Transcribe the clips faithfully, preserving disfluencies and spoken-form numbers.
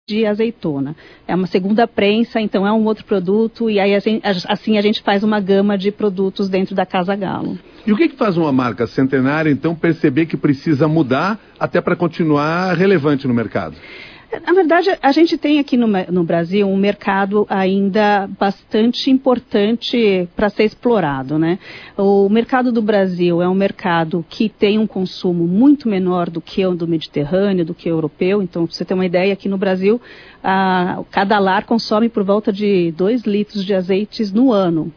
de azeitona. É uma segunda prensa, então é um outro produto, e aí assim a gente faz uma gama de produtos dentro da Casa Galo. E o que que faz uma marca centenária, então, perceber que precisa mudar até para continuar relevante no mercado? Na verdade, a gente tem aqui no, no Brasil um mercado ainda bastante importante para ser explorado, né? O mercado do Brasil é um mercado que tem um consumo muito menor do que o do Mediterrâneo, do que o europeu. Então, para você ter uma ideia, aqui no Brasil, a, cada lar consome por volta de dois litros de azeites no ano.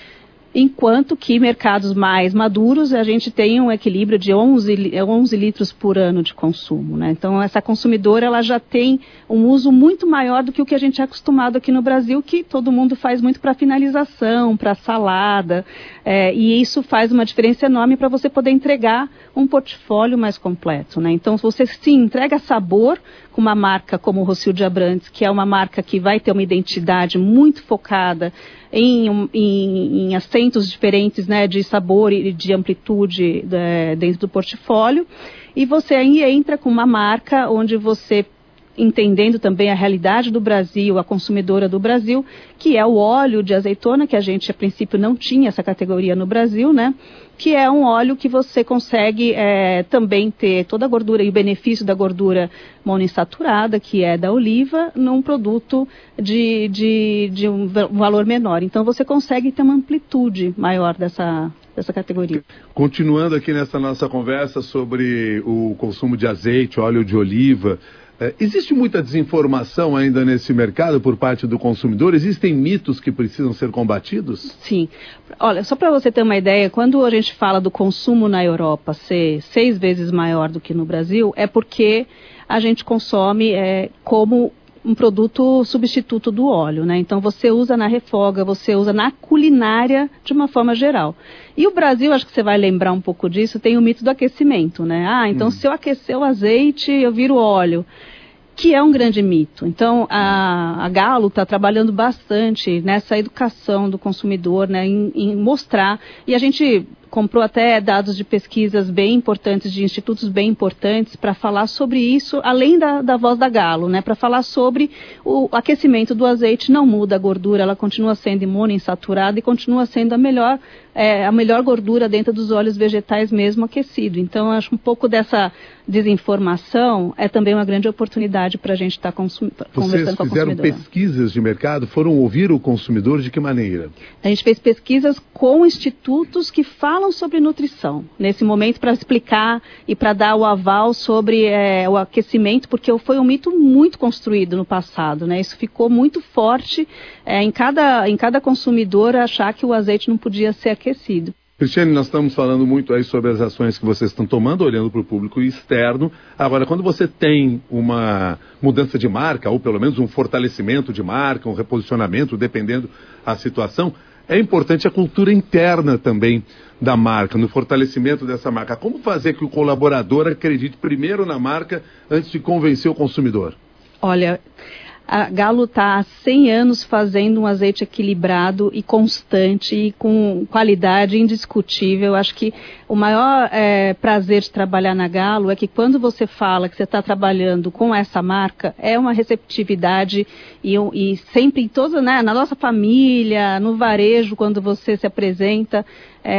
Enquanto que mercados mais maduros, a gente tem um equilíbrio de onze litros por ano de consumo, né? Então, essa consumidora, ela já tem um uso muito maior do que o que a gente é acostumado aqui no Brasil, que todo mundo faz muito para finalização, para salada, é, e isso faz uma diferença enorme para você poder entregar um portfólio mais completo, né? Então, você sim entrega sabor com uma marca como o Rothschild Abrantes, que é uma marca que vai ter uma identidade muito focada em, em, em acentos diferentes, né, de sabor e de amplitude é, dentro do portfólio, e você aí entra com uma marca onde você, entendendo também a realidade do Brasil, a consumidora do Brasil, que é o óleo de azeitona, que a gente a princípio não tinha essa categoria no Brasil, né? Que é um óleo que você consegue é, também ter toda a gordura e o benefício da gordura monoinsaturada, que é da oliva, num produto de, de, de um valor menor. Então você consegue ter uma amplitude maior dessa, dessa categoria. Continuando aqui nessa nossa conversa sobre o consumo de azeite, óleo de oliva, É, existe muita desinformação ainda nesse mercado por parte do consumidor? Existem mitos que precisam ser combatidos? Sim. Olha, só para você ter uma ideia, quando a gente fala do consumo na Europa ser seis vezes maior do que no Brasil, é porque a gente consome é, como um produto substituto do óleo, né? Então você usa na refoga, você usa na culinária de uma forma geral. E o Brasil, acho que você vai lembrar um pouco disso, tem o mito do aquecimento, né? Ah, então hum. se eu aquecer o azeite, eu viro óleo, que é um grande mito. Então a, a Galo está trabalhando bastante nessa educação do consumidor, né? Em, em mostrar, e a gente comprou até dados de pesquisas bem importantes, de institutos bem importantes, para falar sobre isso, além da, da voz da Galo, né? Para falar sobre o aquecimento do azeite, não muda a gordura, ela continua sendo monoinsaturada e continua sendo a melhor, é, a melhor gordura dentro dos óleos vegetais mesmo aquecido. Então, acho um pouco dessa desinformação é também uma grande oportunidade para a gente estar tá consum- conversando com a consumidora. Vocês fizeram pesquisas de mercado, foram ouvir o consumidor de que maneira? A gente fez pesquisas com institutos que falam sobre nutrição, nesse momento, para explicar e para dar o aval sobre é, o aquecimento, porque foi um mito muito construído no passado, né? Isso ficou muito forte é, em, cada, em cada consumidor achar que o azeite não podia ser aquecido. Cristiane, nós estamos falando muito aí sobre as ações que vocês estão tomando, olhando para o público externo. Agora, quando você tem uma mudança de marca, ou pelo menos um fortalecimento de marca, um reposicionamento, dependendo da situação, é importante a cultura interna também da marca, no fortalecimento dessa marca. Como fazer que o colaborador acredite primeiro na marca antes de convencer o consumidor? Olha, a Galo está há cem anos fazendo um azeite equilibrado e constante e com qualidade indiscutível. Acho que o maior é, prazer de trabalhar na Galo é que quando você fala que você está trabalhando com essa marca, é uma receptividade e, e sempre em toda, né, na nossa família, no varejo, quando você se apresenta,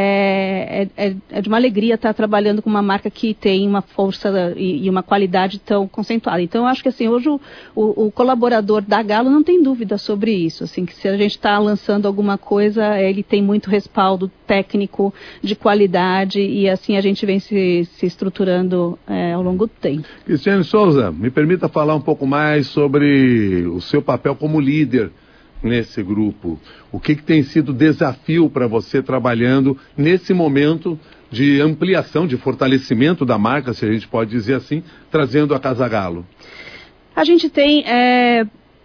é, é, é de uma alegria estar trabalhando com uma marca que tem uma força e, e uma qualidade tão concentrada. Então, eu acho que assim, hoje o, o, o colaborador da Galo não tem dúvida sobre isso, assim, que se a gente está lançando alguma coisa, ele tem muito respaldo técnico, de qualidade, e assim a gente vem se, se estruturando é, ao longo do tempo. Cristiane Souza, me permita falar um pouco mais sobre o seu papel como líder nesse grupo. O que, que tem sido desafio para você trabalhando nesse momento de ampliação, de fortalecimento da marca, se a gente pode dizer assim, trazendo a Casa Galo? A gente tem é,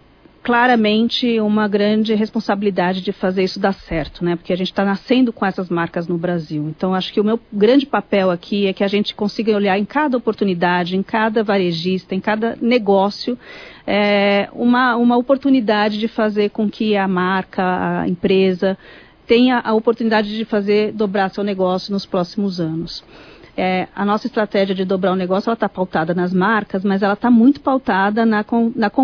claramente uma grande responsabilidade de fazer isso dar certo, né? Porque a gente está nascendo com essas marcas no Brasil. Então, acho que o meu grande papel aqui é que a gente consiga olhar em cada oportunidade, em cada varejista, em cada negócio, é, uma, uma oportunidade de fazer com que a marca, a empresa, tenha a oportunidade de fazer dobrar seu negócio nos próximos anos. É, a nossa estratégia de dobrar o negócio, ela está pautada nas marcas, mas ela está muito pautada na, na